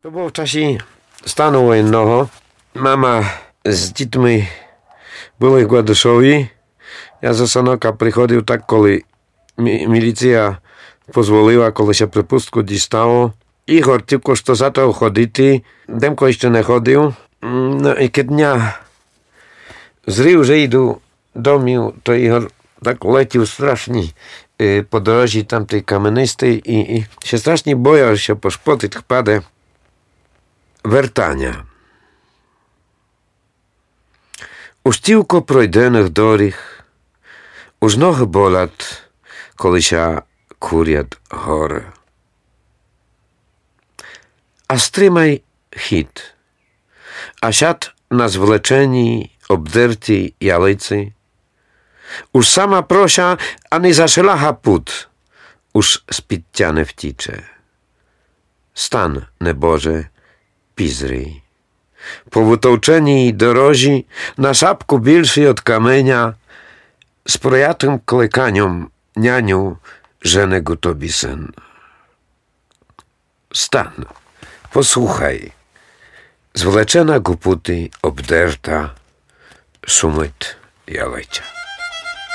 To było w czasie stanu wojennego. Mama z dziećmi były w Gładyszowie. Ja ze Sanoka przychodził tak, коли milicja pozwoliła, коли się przepustku dostało. I chciał, że za to chodzić. Demko jeszcze nie chodził. No i kiedy dnia zrył, że idą do mnie, to Igor tak lecił strasznie po drodze tamtej kamienistej i się strasznie bojął, że się poszpotyć wpadę wertania. Už тілько пройдених доріг, уж ноги болять, коли ся курять гори. А стримай хід, а сяд на звлеченій, обдертій ялиці, уж сама прося, а не зашиляга пут, уж з-під тя не втіче. Стан, небоже, пізрій. Po wytouczenій dorożi, na szapku bільшій od kamienia, z projatym klekaniem nianiu żenego tobie syn. Stan, posłuchaj, zwleczena guputy obderta, szumyt jalejcia.